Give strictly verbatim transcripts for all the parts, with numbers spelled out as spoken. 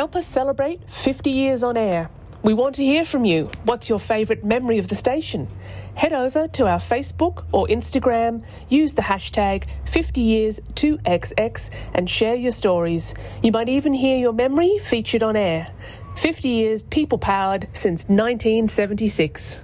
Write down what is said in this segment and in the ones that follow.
Help us celebrate fifty years on air. We want to hear from you. What's your favourite memory of the station? Head over to our Facebook or Instagram, use the hashtag fifty years two X X and share your stories. You might even hear your memory featured on air. fifty years people-powered since nineteen seventy-six.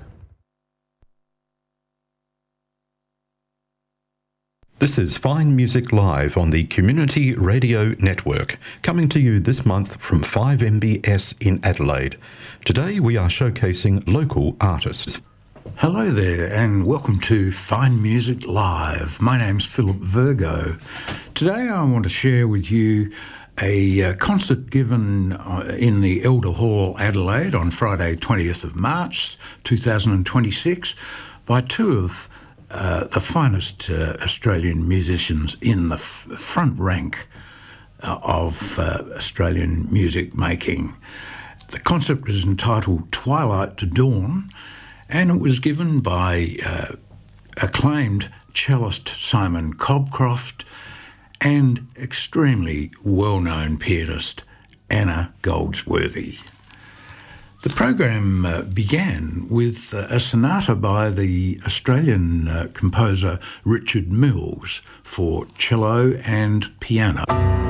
This is Fine Music Live on the Community Radio Network, coming to you this month from five M B S in Adelaide. Today we are showcasing local artists. Hello there and welcome to Fine Music Live. My name's Philip Virgo. Today I want to share with you a uh, concert given uh, in the Elder Hall, Adelaide on Friday twentieth of March two thousand twenty-six by two of Uh, the finest uh, Australian musicians in the f- front rank uh, of uh, Australian music making. The concert was entitled Twilight to Dawn, and it was given by uh, acclaimed cellist Simon Cobcroft and extremely well-known pianist Anna Goldsworthy. The program uh, began with uh, a sonata by the Australian uh, composer Richard Mills for cello and piano.